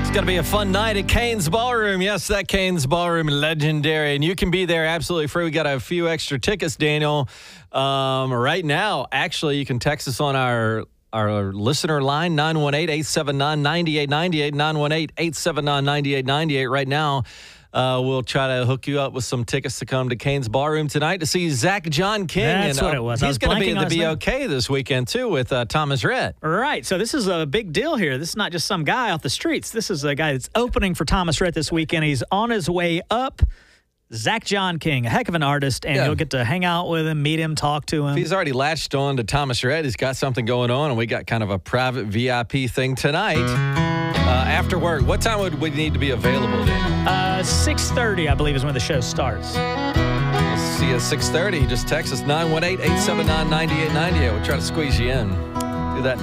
It's going to be a fun night at Cain's Ballroom. Yes, that Cain's Ballroom, legendary. And you can be there absolutely free. We got a few extra tickets, Daniel. Right now, actually, you can text us on our listener line, 918-879-9898, 918-879-9898. Right now, we'll try to hook you up with some tickets to come to Cain's Ballroom tonight to see Zach John King. That's what it was. He's going to be at the BOK this weekend, too, with Thomas Rhett. Right. So this is a big deal here. This is not just some guy off the streets. This is a guy that's opening for Thomas Rhett this weekend. He's on his way up. Zach John King, a heck of an artist, and you'll get to hang out with him, meet him, talk to him. If he's already latched on to Thomas Rhett, he's got something going on, and we got kind of a private VIP thing tonight. After work, what time would we need to be available, Daniel? 6:30, I believe, is when the show starts. We'll see you at 6:30. Just text us 918-879-9898. We'll try to squeeze you in.